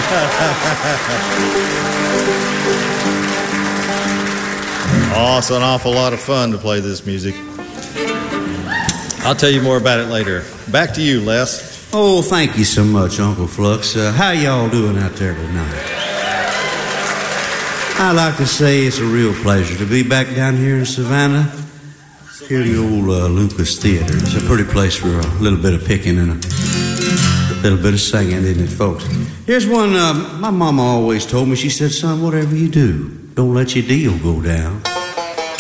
Oh, it's an awful lot of fun to play this music. I'll tell you more about it later. Back to you, Les. Oh, thank you so much, Uncle Flux. How y'all doing out there tonight? I'd like to say it's a real pleasure to be back down here in Savannah. Here in the old Lucas Theater. It's a pretty place for a little bit of picking and a little bit of singing, isn't it, folks? Here's one my mama always told me. She said, son, whatever you do, don't let your deal go down.